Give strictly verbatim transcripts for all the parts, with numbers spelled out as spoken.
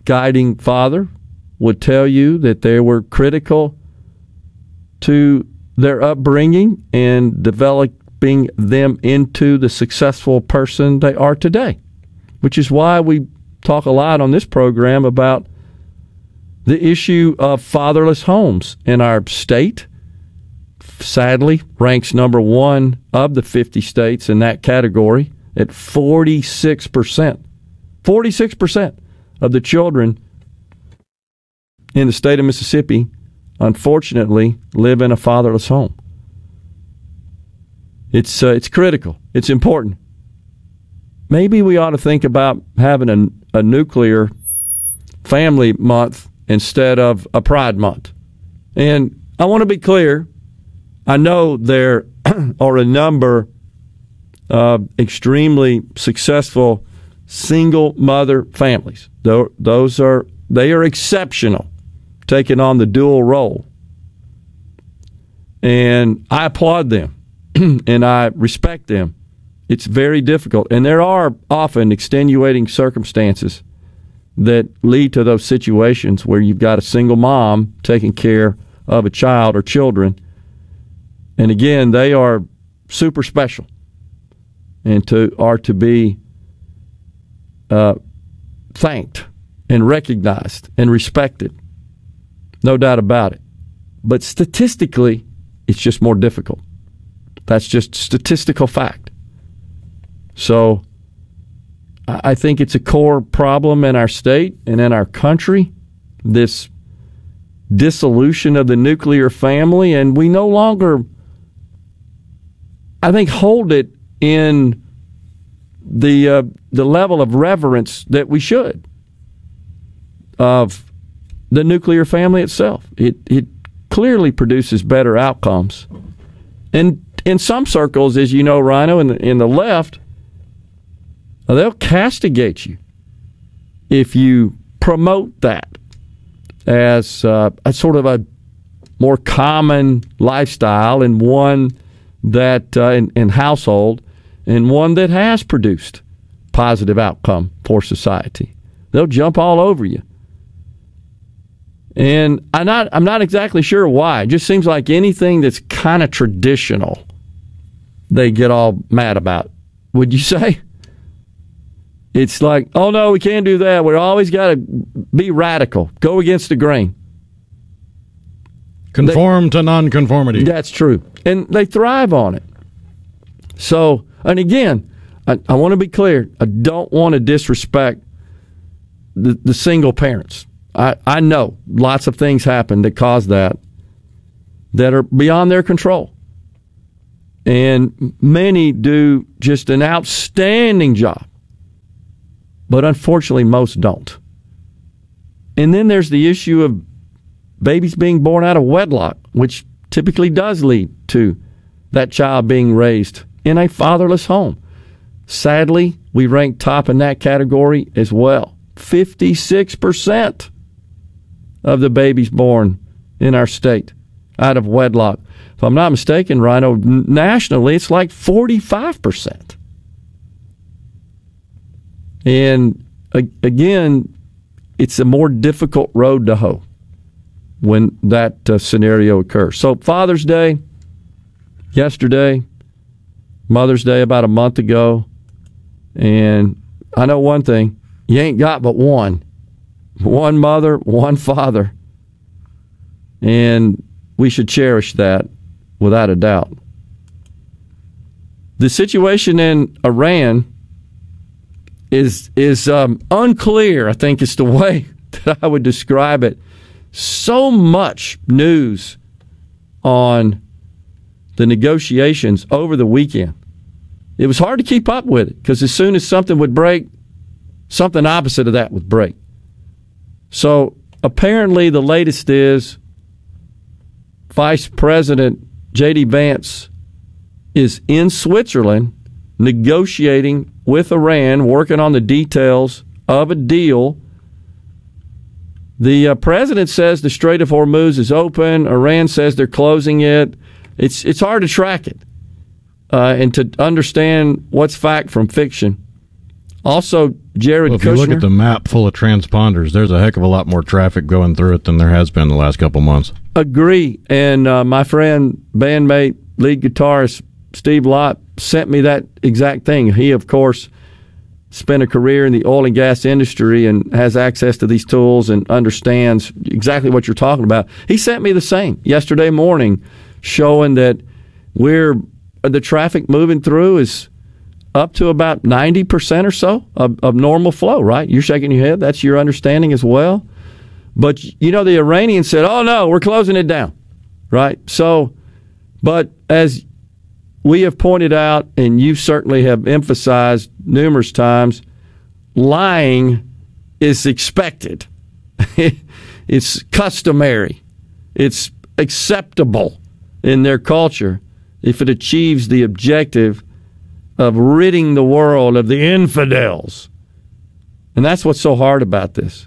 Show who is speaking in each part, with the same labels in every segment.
Speaker 1: guiding father would tell you that they were critical to their upbringing and developing them into the successful person they are today, which is why we talk a lot on this program about the issue of fatherless homes in our state. Sadly, ranks number one of the fifty states in that category at forty-six percent. forty-six percent of the children in the state of Mississippi, unfortunately, live in a fatherless home. It's uh, it's critical. It's important. Maybe we ought to think about having a, a nuclear family month instead of a pride month. And I want to be clear. I know there are a number of extremely successful single mother families. Those are they are exceptional, taking on the dual role. And I applaud them and I respect them. It's very difficult. And there are often extenuating circumstances that lead to those situations where you've got a single mom taking care of a child or children. And again, they are super special and to are to be uh, thanked and recognized and respected. No doubt about it. But statistically, it's just more difficult. That's just statistical fact. So I think it's a core problem in our state and in our country, this dissolution of the nuclear family, and we no longer, I think, hold it in the uh, the level of reverence that we should of the nuclear family itself. It it clearly produces better outcomes. And in some circles, as you know, Rhino, in the, in the left, they'll castigate you if you promote that as uh, a sort of a more common lifestyle and one that uh, in, in household and one that has produced positive outcome for society. They'll jump all over you. And I'm not, I'm not exactly sure why. It just seems like anything that's kind of traditional, they get all mad about. Would you say? It's like, oh, no, we can't do that. We always got to be radical, go against the grain.
Speaker 2: Conform they, to nonconformity.
Speaker 1: That's true. And they thrive on it. So, and again, I, I want to be clear. I don't want to disrespect the, the single parents. I, I know lots of things happen that cause that, that are beyond their control. And many do just an outstanding job. But unfortunately, most don't. And then there's the issue of babies being born out of wedlock, which typically does lead to that child being raised in a fatherless home. Sadly, we rank top in that category as well. fifty-six percent of the babies born in our state out of wedlock. If I'm not mistaken, Rhino, nationally, it's like forty-five percent. And again, it's a more difficult road to hoe when that uh, scenario occurs. So Father's Day yesterday, Mother's Day about a month ago, and I know one thing, you ain't got but one. One mother, one father. And we should cherish that without a doubt. The situation in Iran is is um, unclear, I think is the way that I would describe it. So much news on the negotiations over the weekend. It was hard to keep up with it because as soon as something would break, something opposite of that would break. So apparently the latest is Vice President J D. Vance is in Switzerland negotiating with Iran, working on the details of a deal. The uh, president says the Strait of Hormuz is open. Iran says they're closing it. It's it's hard to track it uh, and to understand what's fact from fiction. Also, Jared
Speaker 2: well, if
Speaker 1: Kushner.
Speaker 2: you look at the map full of transponders, there's a heck of a lot more traffic going through it than there has been the last couple months.
Speaker 1: Agree. And uh, my friend, bandmate, lead guitarist Steve Lott sent me that exact thing. He, of course, spent a career in the oil and gas industry and has access to these tools and understands exactly what you're talking about. He sent me the same yesterday morning, showing that we're the traffic moving through is up to about ninety percent or so of, of normal flow, right? You're shaking your head. That's your understanding as well. But, you know, the Iranians said, oh, no, we're closing it down, right? So, but as we have pointed out, and you certainly have emphasized numerous times, lying is expected. It's customary. It's acceptable in their culture if it achieves the objective of ridding the world of the infidels. And that's what's so hard about this.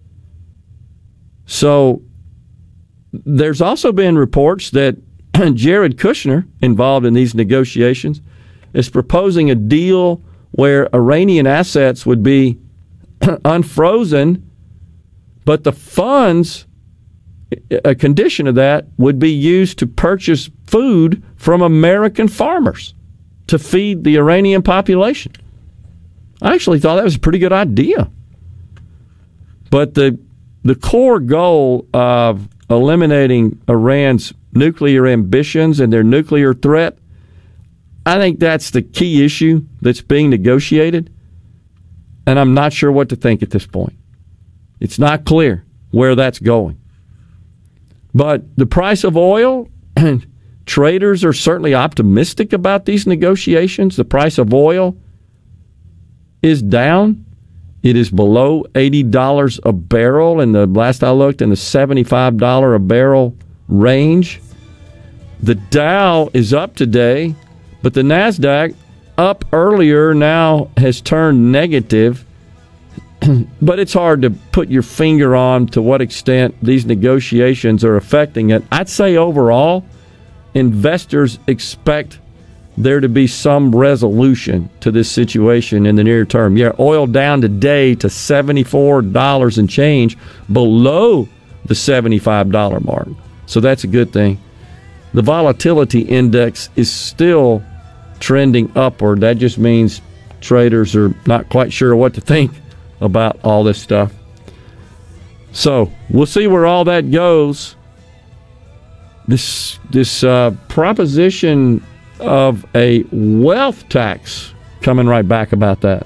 Speaker 1: So there's also been reports that Jared Kushner, involved in these negotiations, is proposing a deal where Iranian assets would be unfrozen, but the funds, a condition of that, would be used to purchase food from American farmers to feed the Iranian population. I actually thought that was a pretty good idea. But the the core goal of eliminating Iran's nuclear ambitions and their nuclear threat, I think that's the key issue that's being negotiated, and I'm not sure what to think at this point. It's not clear where that's going. But the price of oil, traders are certainly optimistic about these negotiations. The price of oil is down. It is below eighty dollars a barrel, and the last I looked, in the seventy-five dollars a barrel range. The Dow is up today, but the NASDAQ, up earlier, now has turned negative. But it's hard to put your finger on to what extent these negotiations are affecting it. I'd say overall, investors expect there to be some resolution to this situation in the near term. Yeah, oil down today to seventy-four dollars and change, below the seventy-five dollars mark. So that's a good thing. The volatility index is still trending upward. That just means traders are not quite sure what to think about all this stuff. So we'll see where all that goes. This this uh, proposition of a wealth tax, coming right back about that.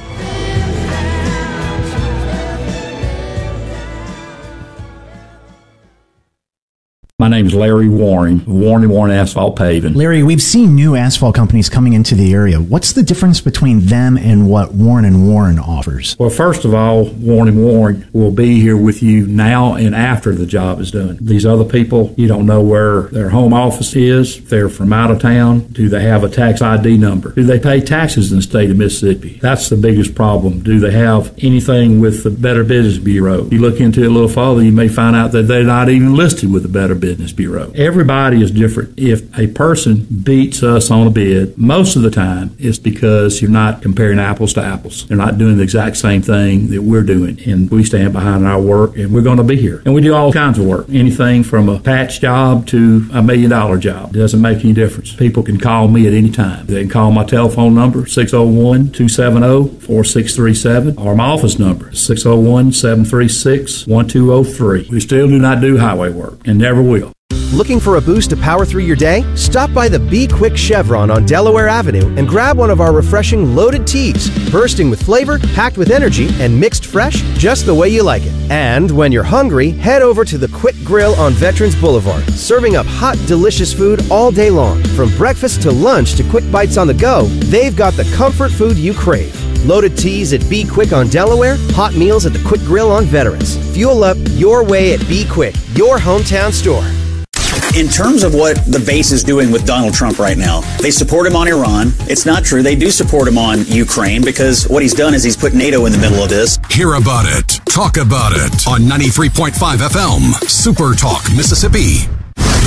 Speaker 3: My name is Larry Warren, Warren and Warren Asphalt Paving.
Speaker 4: Larry, we've seen new asphalt companies coming into the area. What's the difference between them and what Warren and Warren offers?
Speaker 3: Well, first of all, Warren and Warren will be here with you now and after the job is done. These other people, you don't know where their home office is. If they're from out of town, do they have a tax I D number? Do they pay taxes in the state of Mississippi? That's the biggest problem. Do they have anything with the Better Business Bureau? You look into it a little further, you may find out that they're not even listed with the Better Business Bureau. Everybody is different. If a person beats us on a bid, most of the time it's because you're not comparing apples to apples. They're not doing the exact same thing that we're doing, and we stand behind our work, and we're going to be here. And we do all kinds of work, anything from a patch job to a million dollar job. It doesn't make any difference. People can call me at any time. They can call my telephone number, six oh one, two seven oh, four six three seven, or my office number, six oh one, seven three six, one two oh three. We still do not do highway work, and never will.
Speaker 5: Looking for a boost to power through your day? Stop by the Be Quick Chevron on Delaware Avenue and grab one of our refreshing loaded teas, bursting with flavor, packed with energy, and mixed fresh just the way you like it. And when you're hungry, head over to the Quick Grill on Veterans Boulevard, serving up hot, delicious food all day long. From breakfast to lunch to quick bites on the go, they've got the comfort food you crave. Loaded teas at Be Quick on Delaware, hot meals at the Quick Grill on Veterans. Fuel up your way at Be Quick, your hometown store.
Speaker 6: In terms of what the base is doing with Donald Trump right now, they support him on Iran. It's not true. They do support him on Ukraine, because what he's done is he's put NATO in the middle of this.
Speaker 7: Hear about it. Talk about it on ninety-three point five F M. Super Talk Mississippi.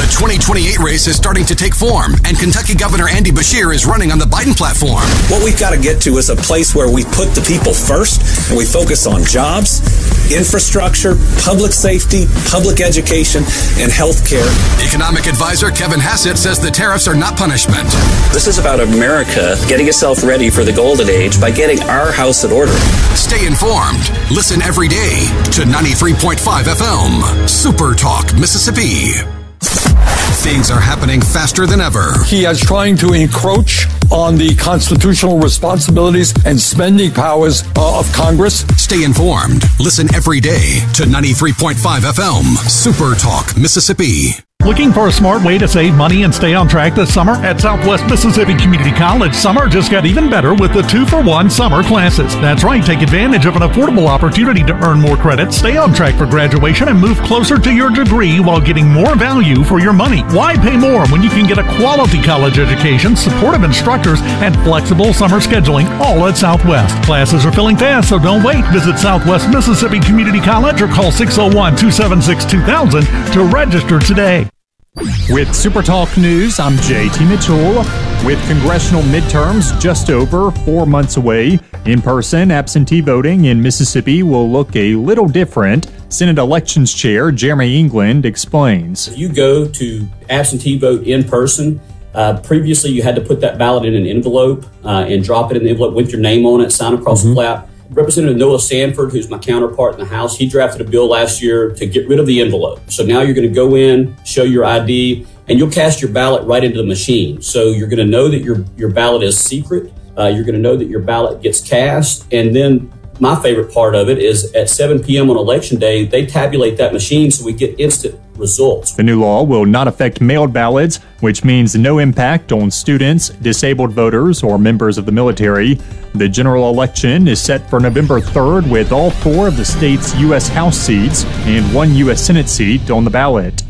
Speaker 7: The twenty twenty-eight race is starting to take form, and Kentucky Governor Andy Beshear is running on the Biden platform.
Speaker 6: What we've got to get to is a place where we put the people first and we focus on jobs, infrastructure, public safety, public education, and health care.
Speaker 7: Economic advisor Kevin Hassett says the tariffs are not punishment.
Speaker 8: This is about America getting itself ready for the golden age by getting our house in order.
Speaker 7: Stay informed. Listen every day to ninety-three point five F M, Super Talk, Mississippi. Things are happening faster than ever.
Speaker 9: He is trying to encroach on the constitutional responsibilities and spending powers uh, of Congress.
Speaker 7: Stay informed. Listen every day to ninety-three point five F M, Super Talk, Mississippi.
Speaker 10: Looking for a smart way to save money and stay on track this summer? At Southwest Mississippi Community College, summer just got even better with the two for one summer classes. That's right, take advantage of an affordable opportunity to earn more credits, stay on track for graduation, and move closer to your degree while getting more value for your money. Why pay more when you can get a quality college education, supportive instructors, and flexible summer scheduling, all at Southwest? Classes are filling fast, so don't wait. Visit Southwest Mississippi Community College or call six oh one, two seven six, two thousand to register today.
Speaker 11: With Super Talk News, I'm J T Mitchell. With congressional midterms just over four months away, in-person absentee voting in Mississippi will look a little different. Senate Elections Chair Jeremy England explains.
Speaker 12: If you go to absentee vote in person, uh, previously you had to put that ballot in an envelope uh, and drop it in the envelope with your name on it, sign across mm-hmm. the flap. Representative Noah Sanford, who's my counterpart in the House, he drafted a bill last year to get rid of the envelope. So now you're going to go in, show your I D, and you'll cast your ballot right into the machine. So you're going to know that your, your ballot is secret. Uh, you're going to know that your ballot gets cast. And then my favorite part of it is at seven p.m. on Election Day, they tabulate that machine so we get instant results.
Speaker 11: The new law will not affect mailed ballots, which means no impact on students, disabled voters, or members of the military. The general election is set for November third with all four of the state's U S House seats and one U S Senate seat on the ballot.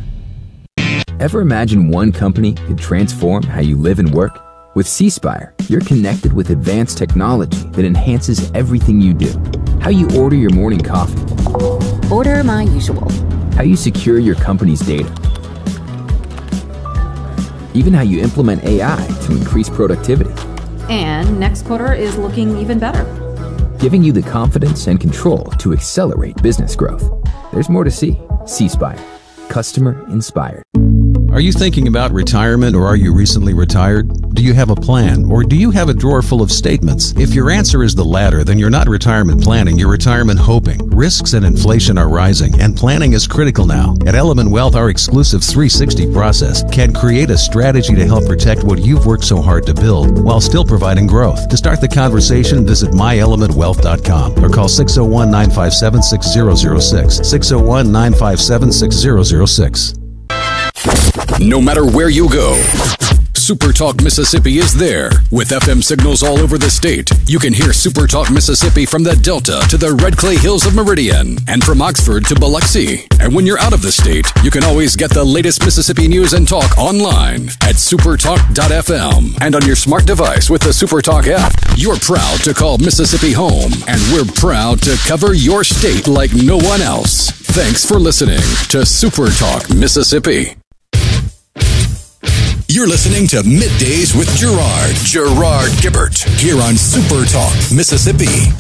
Speaker 13: Ever imagine one company could transform how you live and work? With C-Spire, you're connected with advanced technology that enhances everything you do. How you order your morning coffee.
Speaker 14: Order my usual.
Speaker 13: How you secure your company's data. Even how you implement A I to increase productivity.
Speaker 14: And next quarter is looking even better.
Speaker 13: Giving you the confidence and control to accelerate business growth. There's more to see. C-Spire. Customer inspired.
Speaker 15: Are you thinking about retirement, or are you recently retired? Do you have a plan, or do you have a drawer full of statements? If your answer is the latter, then you're not retirement planning, you're retirement hoping. Risks and inflation are rising, and planning is critical now. At Element Wealth, our exclusive three sixty process can create a strategy to help protect what you've worked so hard to build, while still providing growth. To start the conversation, visit my element wealth dot com or call six oh one, nine five seven, six oh oh six, six oh one, nine five seven, six oh oh six.
Speaker 7: No matter where you go, Super Talk Mississippi is there. With F M signals all over the state, you can hear Super Talk Mississippi from the Delta to the Red Clay Hills of Meridian, and from Oxford to Biloxi. And when you're out of the state, you can always get the latest Mississippi news and talk online at supertalk dot f m and on your smart device with the SuperTalk app. You're proud to call Mississippi home, and we're proud to cover your state like no one else. Thanks for listening to Super Talk Mississippi. You're listening to Middays with Gerard, Gerard Gibbert, here on Super Talk Mississippi.